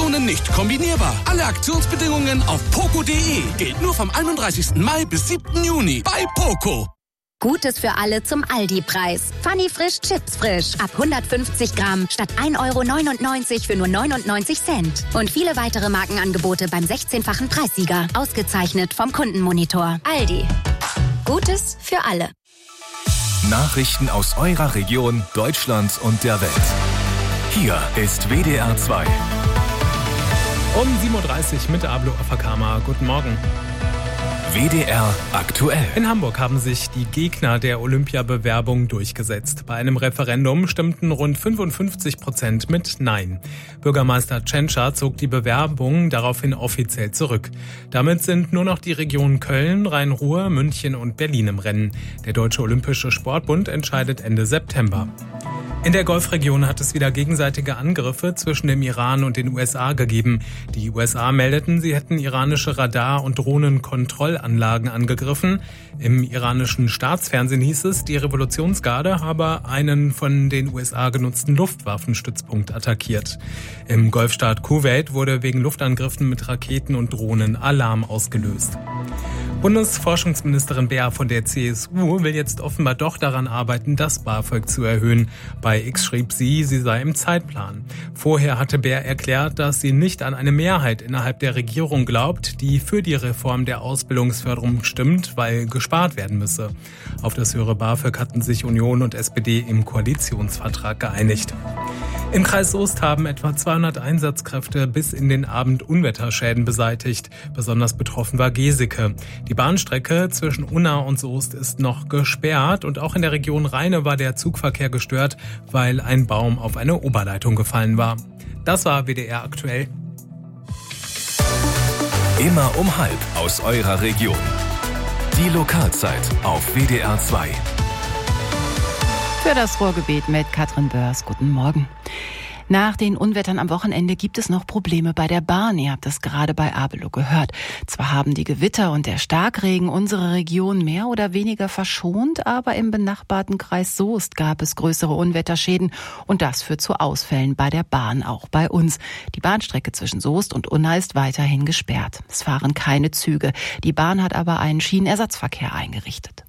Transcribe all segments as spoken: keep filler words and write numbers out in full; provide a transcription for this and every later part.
Aktionen nicht kombinierbar. Alle Aktionsbedingungen auf poco punkt de. Gilt nur vom einunddreißigsten Mai bis siebten Juni bei Poco. Gutes für alle zum Aldi-Preis. Funny Frisch Chips Frisch. Ab hundertfünfzig Gramm statt ein Euro neunundneunzig für nur neunundneunzig Cent. Und viele weitere Markenangebote beim sechzehnfachen Preissieger. Ausgezeichnet vom Kundenmonitor. Aldi. Gutes für alle. Nachrichten aus eurer Region, Deutschland und der Welt. Hier ist W D R zwei. Um sieben Uhr dreißig mit Ablo Afakama. Guten Morgen. W D R aktuell. In Hamburg haben sich die Gegner der Olympiabewerbung durchgesetzt. Bei einem Referendum stimmten rund fünfundfünfzig Prozent mit Nein. Bürgermeister Tschentscher zog die Bewerbung daraufhin offiziell zurück. Damit sind nur noch die Regionen Köln, Rhein-Ruhr, München und Berlin im Rennen. Der Deutsche Olympische Sportbund entscheidet Ende September. In der Golfregion hat es wieder gegenseitige Angriffe zwischen dem Iran und den U S A gegeben. Die U S A meldeten, sie hätten iranische Radar- und Drohnenkontrollanlagen angegriffen. Im iranischen Staatsfernsehen hieß es, die Revolutionsgarde habe einen von den U S A genutzten Luftwaffenstützpunkt attackiert. Im Golfstaat Kuwait wurde wegen Luftangriffen mit Raketen und Drohnen Alarm ausgelöst. Bundesforschungsministerin Beer von der C S U will jetzt offenbar doch daran arbeiten, das BAföG zu erhöhen. Bei X schrieb sie, sie sei im Zeitplan. Vorher hatte Beer erklärt, dass sie nicht an eine Mehrheit innerhalb der Regierung glaubt, die für die Reform der Ausbildungsförderung stimmt, weil gespart werden müsse. Auf das höhere BAföG hatten sich Union und S P D im Koalitionsvertrag geeinigt. Im Kreis Soest haben etwa zweihundert Einsatzkräfte bis in den Abend Unwetterschäden beseitigt. Besonders betroffen war Geseke. Die Bahnstrecke zwischen Unna und Soest ist noch gesperrt und auch in der Region Rheine war der Zugverkehr gestört, weil ein Baum auf eine Oberleitung gefallen war. Das war W D R aktuell. Immer um halb aus eurer Region. Die Lokalzeit auf W D R zwei. Für das Ruhrgebiet mit Katrin Börs. Guten Morgen. Nach den Unwettern am Wochenende gibt es noch Probleme bei der Bahn. Ihr habt das gerade bei Abelo gehört. Zwar haben die Gewitter und der Starkregen unsere Region mehr oder weniger verschont, aber im benachbarten Kreis Soest gab es größere Unwetterschäden und das führt zu Ausfällen bei der Bahn, auch bei uns. Die Bahnstrecke zwischen Soest und Unna ist weiterhin gesperrt. Es fahren keine Züge. Die Bahn hat aber einen Schienenersatzverkehr eingerichtet.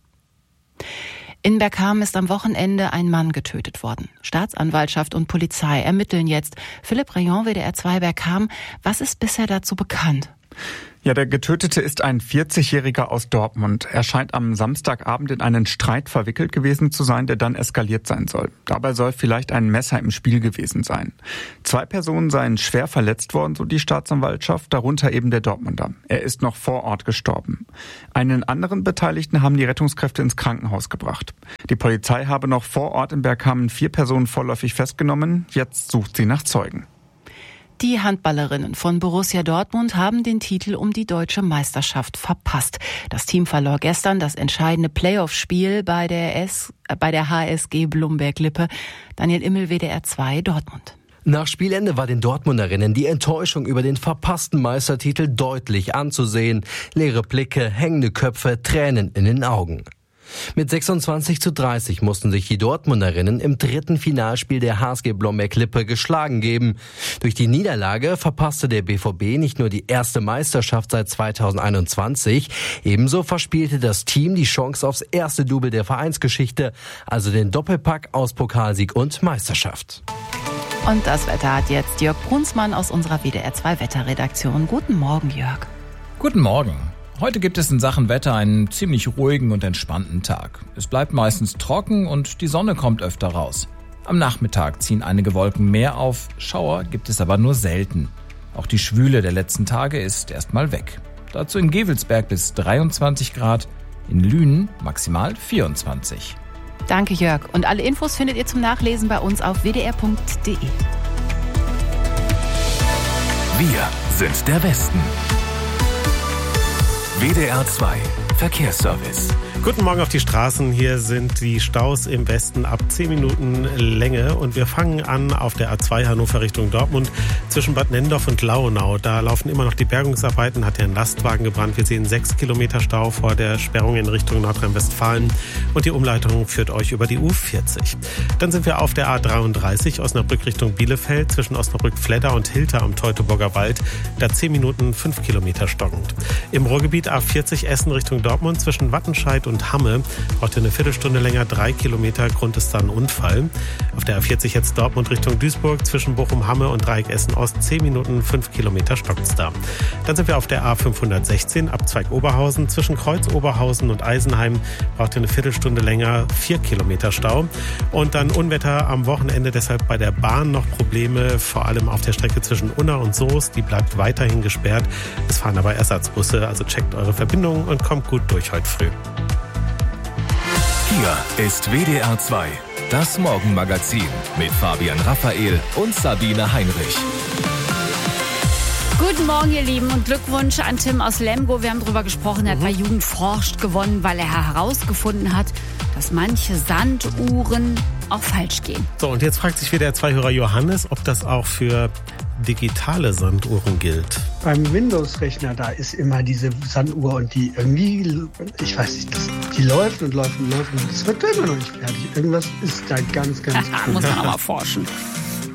In Bergkamen ist am Wochenende ein Mann getötet worden. Staatsanwaltschaft und Polizei ermitteln jetzt. Philipp Rayon, W D R zwei Bergkamen. Was ist bisher dazu bekannt? Ja, der Getötete ist ein vierzigjähriger aus Dortmund. Er scheint am Samstagabend in einen Streit verwickelt gewesen zu sein, der dann eskaliert sein soll. Dabei soll vielleicht ein Messer im Spiel gewesen sein. Zwei Personen seien schwer verletzt worden, so die Staatsanwaltschaft, darunter eben der Dortmunder. Er ist noch vor Ort gestorben. Einen anderen Beteiligten haben die Rettungskräfte ins Krankenhaus gebracht. Die Polizei habe noch vor Ort in Bergkamen vier Personen vorläufig festgenommen. Jetzt sucht sie nach Zeugen. Die Handballerinnen von Borussia Dortmund haben den Titel um die deutsche Meisterschaft verpasst. Das Team verlor gestern das entscheidende Playoff-Spiel bei der, S, äh, bei der H S G Blumberg-Lippe. Daniel Immel, W D R zwei, Dortmund. Nach Spielende war den Dortmunderinnen die Enttäuschung über den verpassten Meistertitel deutlich anzusehen. Leere Blicke, hängende Köpfe, Tränen in den Augen. Mit sechsundzwanzig zu dreißig mussten sich die Dortmunderinnen im dritten Finalspiel der H S G Blomberg-Lippe geschlagen geben. Durch die Niederlage verpasste der B V B nicht nur die erste Meisterschaft seit zweitausendeinundzwanzig, ebenso verspielte das Team die Chance aufs erste Double der Vereinsgeschichte, also den Doppelpack aus Pokalsieg und Meisterschaft. Und das Wetter hat jetzt Jörg Brunsmann aus unserer W D R zwei Wetterredaktion. Guten Morgen, Jörg. Guten Morgen. Heute gibt es in Sachen Wetter einen ziemlich ruhigen und entspannten Tag. Es bleibt meistens trocken und die Sonne kommt öfter raus. Am Nachmittag ziehen einige Wolken mehr auf, Schauer gibt es aber nur selten. Auch die Schwüle der letzten Tage ist erstmal weg. Dazu in Gevelsberg bis dreiundzwanzig Grad, in Lünen maximal vierundzwanzig. Danke, Jörg. Und alle Infos findet ihr zum Nachlesen bei uns auf w d r punkt d e. Wir sind der Westen. W D R zwei Verkehrsservice. Guten Morgen auf die Straßen. Hier sind die Staus im Westen ab zehn Minuten Länge. Und wir fangen an auf der A zwei Hannover Richtung Dortmund zwischen Bad Nenndorf und Lauenau. Da laufen immer noch die Bergungsarbeiten, hat ja ein Lastwagen gebrannt. Wir sehen sechs Kilometer Stau vor der Sperrung in Richtung Nordrhein-Westfalen. Und die Umleitung führt euch über die U vierzig. Dann sind wir auf der A dreiunddreißig Osnabrück Richtung Bielefeld zwischen Osnabrück-Fledder und Hilter am Teutoburger Wald. Da zehn Minuten, fünf Kilometer stockend. Im Ruhrgebiet A vierzig Essen Richtung Dortmund zwischen Wattenscheid und Hamme. Braucht ihr eine Viertelstunde länger, drei Kilometer, Grund ist da ein Unfall. Auf der A vierzig jetzt Dortmund Richtung Duisburg zwischen Bochum-Hamme und Dreieck Essen-Ost, zehn Minuten, fünf Kilometer stockt's da. Dann sind wir auf der A fünfhundertsechzehn, Abzweig Oberhausen, zwischen Kreuz Oberhausen und Eisenheim. Braucht ihr eine Viertelstunde länger, vier Kilometer Stau. Und dann Unwetter am Wochenende, deshalb bei der Bahn noch Probleme, vor allem auf der Strecke zwischen Unna und Soest. Die bleibt weiterhin gesperrt. Es fahren aber Ersatzbusse, also checkt eure Verbindungen und kommt gut durch heute früh. Hier ist W D R zwei, das Morgenmagazin mit Fabian Raphael und Sabine Heinrich. Guten Morgen, ihr Lieben, und Glückwunsch an Tim aus Lemgo. Wir haben darüber gesprochen, er hat bei Jugend forscht gewonnen, weil er herausgefunden hat, dass manche Sanduhren auch falsch gehen. So, und jetzt fragt sich wieder der Zweihörer Johannes, ob das auch für digitale Sanduhren gilt. Beim Windows-Rechner, da ist immer diese Sanduhr und die irgendwie, ich weiß nicht, das, die läuft und läuft und läuft und das wird immer noch nicht fertig. Irgendwas ist da ganz, ganz Muss man aber forschen.